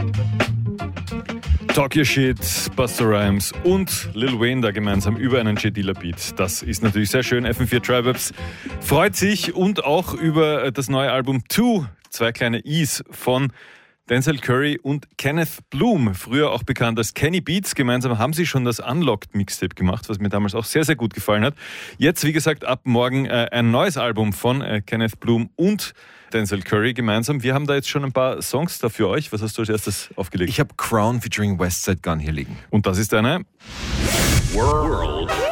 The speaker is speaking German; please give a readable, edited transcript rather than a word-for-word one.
Talk Your Shit, Busta Rhymes und Lil Wayne da gemeinsam über einen J-Dilla-Beat. Das ist natürlich sehr schön. FM4 Tribe-Ups freut sich und auch über das neue Album 2, 2 kleine Is von Denzel Curry und Kenneth Bloom, früher auch bekannt als Kenny Beats. Gemeinsam haben sie schon das Unlocked-Mixtape gemacht, was mir damals auch sehr, sehr gut gefallen hat. Jetzt, wie gesagt, ab morgen ein neues Album von Kenneth Bloom und Denzel Curry gemeinsam. Wir haben da jetzt schon ein paar Songs da für euch. Was hast du als erstes aufgelegt? Ich habe Crown featuring Westside Gun hier liegen. Und das ist eine World